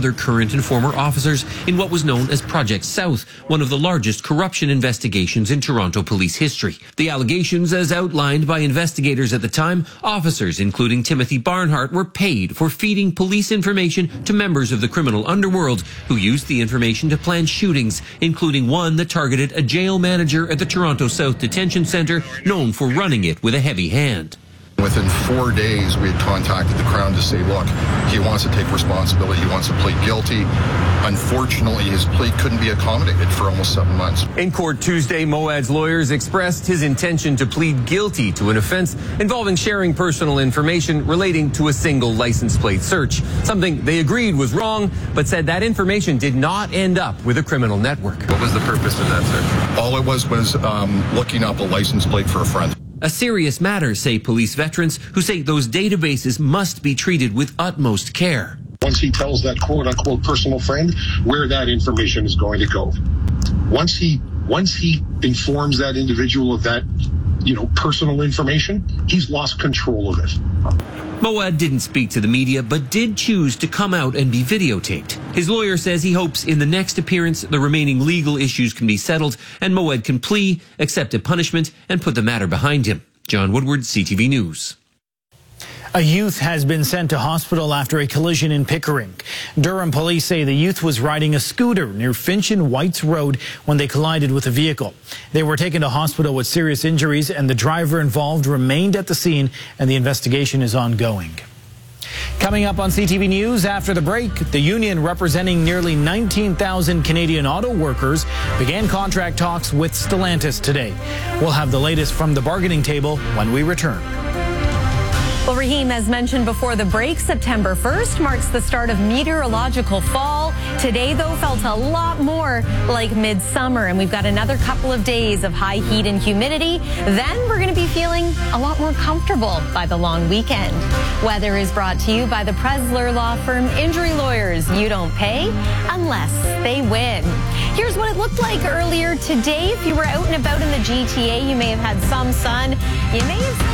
other current and former officers in what was known as Project South, one of the largest corruption investigations in Toronto police history. The allegations, as outlined by investigators at the time, officers, including Timothy Barnhart, were paid for feeding police information to members of the criminal underworld who used the information to plan shootings, including one that targeted a jail manager at the Toronto South Detention Centre, known for running it with a heavy hand. Within 4 days, we had contacted the Crown to say, look, he wants to take responsibility. He wants to plead guilty. Unfortunately, his plea couldn't be accommodated for almost 7 months. In court Tuesday, Moad's lawyers expressed his intention to plead guilty to an offense involving sharing personal information relating to a single license plate search, something they agreed was wrong, but said that information did not end up with a criminal network. What was the purpose of that search? All it was looking up a license plate for a friend. A serious matter, say police veterans, who say those databases must be treated with utmost care. Once he tells that quote-unquote personal friend where that information is going to go, once he informs that individual of that, personal information, he's lost control of it. Moad didn't speak to the media, but did choose to come out and be videotaped. His lawyer says he hopes in the next appearance the remaining legal issues can be settled and Moad can plea, accept a punishment, and put the matter behind him. John Woodward, CTV News. A youth has been sent to hospital after a collision in Pickering. Durham police say the youth was riding a scooter near Finch and Whites Road when they collided with a vehicle. They were taken to hospital with serious injuries, and the driver involved remained at the scene, and the investigation is ongoing. Coming up on CTV News after the break, the union representing nearly 19,000 Canadian auto workers began contract talks with Stellantis today. We'll have the latest from the bargaining table when we return. Well, Raheem, as mentioned before the break, September 1st marks the start of meteorological fall. Today, though, felt a lot more like midsummer, and we've got another couple of days of high heat and humidity. Then we're going to be feeling a lot more comfortable by the long weekend. Weather is brought to you by the Presler Law Firm Injury Lawyers. You don't pay unless they win. Here's what it looked like earlier today. If you were out and about in the GTA, you may have had some sun. You may have